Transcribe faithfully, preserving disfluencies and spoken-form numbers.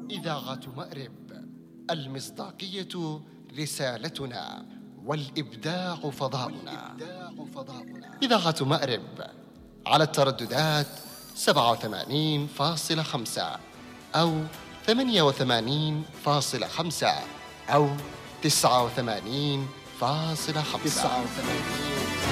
إذاعة مأرب، المصداقية رسالتنا والإبداع فضاؤنا. إذاعة مأرب على الترددات سبعة وثمانين فاصلة خمسة أو ثمانية وثمانين فاصلة خمسة أو تسعة وثمانين فاصلة خمسة.